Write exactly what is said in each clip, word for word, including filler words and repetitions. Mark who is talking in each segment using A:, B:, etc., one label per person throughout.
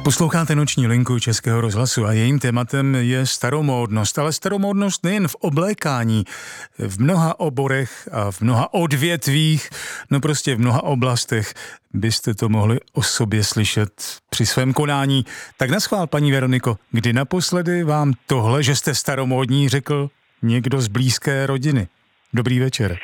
A: Posloucháte Noční linku Českého rozhlasu a jejím tématem je staromódnost, ale staromódnost nejen v oblékání, v mnoha oborech a v mnoha odvětvích, no prostě v mnoha oblastech byste to mohli o sobě slyšet při svém konání. Tak naschvál, paní Veroniko, kdy naposledy vám tohle, že jste staromódní, řekl někdo z blízké rodiny? Dobrý večer.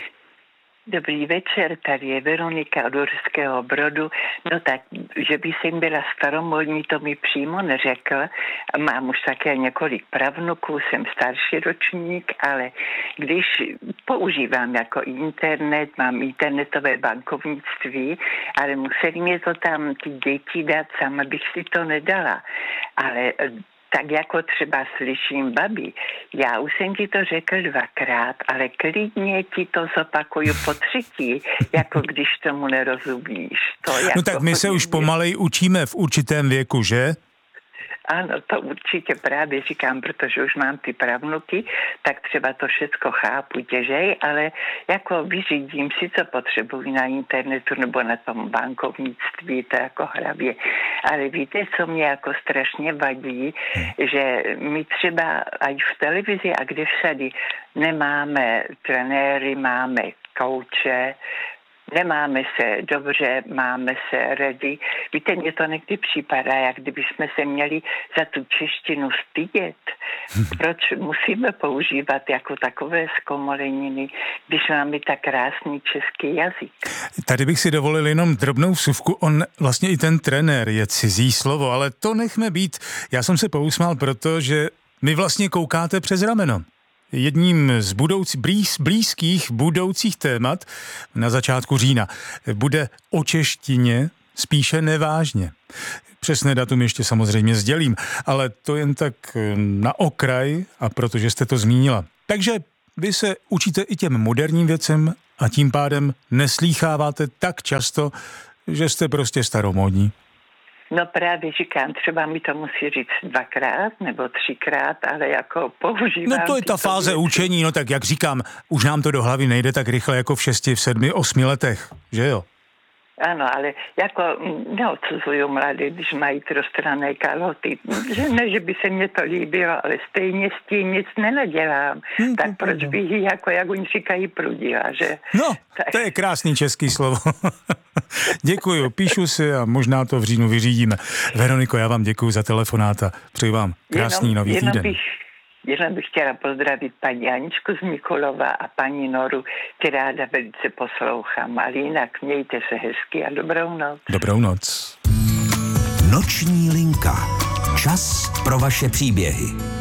B: Dobrý večer, tady je Veronika od Uherského Brodu. No tak, že by jsem byla staromódní, to mi přímo neřekl. Mám už také několik pravnuků, jsem starší ročník, ale když používám jako internet, mám internetové bankovnictví, ale museli mě to tam ty děti dát, sama bych si to nedala. Ale tak jako třeba slyším babi, já už jsem ti to řekl dvakrát, ale klidně ti to zopakuju po třetí, jako když tomu nerozumíš. To
A: no
B: jako
A: tak my se už pomalej učíme v určitém věku, že?
B: Ano, to určitě právě říkám, protože už mám ty pravnuky, tak třeba to všecko chápu těžej, ale jako vyřídím si, co potřebuji na internetu nebo na tom bankovnictví, to jako hravě. Ale víte, co mě jako strašně vadí, že my třeba aj v televizi a kde všady nemáme trenéry, máme kouče, nemáme se dobře, máme se ready. Víte, mně to někdy připadá, jak kdyby jsme se měli za tu češtinu stydět. Proč musíme používat jako takové zkomoleniny, když máme tak krásný český jazyk?
A: Tady bych si dovolil jenom drobnou vsuvku. On vlastně i ten trenér je cizí slovo, ale to nechme být. Já jsem se pousmál, protože vy vlastně koukáte přes rameno. Jedním z budoucí, blíz, blízkých budoucích témat na začátku října bude o češtině spíše nevážně. Přesné datum ještě samozřejmě sdělím, ale to jen tak na okraj, a protože jste to zmínila. Takže vy se učíte i těm moderním věcem a tím pádem neslýcháváte tak často, že jste prostě staromódní.
B: No právě říkám, třeba mi to musí říct dvakrát nebo třikrát, ale jako používám...
A: No to je ta fáze věci. Učení, no tak jak říkám, už nám to do hlavy nejde tak rychle jako v šesti, v sedmi, osmi letech, že jo?
B: Ano, ale jako neodsuzuju mladé, když mají trojstranné kalhoty. Že ne, že by se mně to líbilo, ale stejně s tím nic nenadělám. Hmm, tak proč bych ji, jako jak oni říkají, prudila, že?
A: No,
B: tak.
A: To je krásný český slovo. Děkuju, píšu si a možná to v říjnu vyřídíme. Veroniko, já vám děkuju za telefonát a přeju vám krásný
B: jenom,
A: nový
B: jenom
A: týden.
B: Bych... Jenom bych chtěla pozdravit paní Aničku z Mikulova a paní Noru, ty ráda velice poslouchám, ale jinak mějte se hezky a dobrou noc.
A: Dobrou noc.
C: Noční linka. Čas pro vaše příběhy.